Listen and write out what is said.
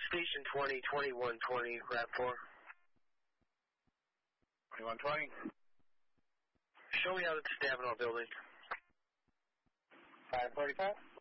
Station 20, 2120, RAP4. 2120. Show me out at the Stavenall building. 545.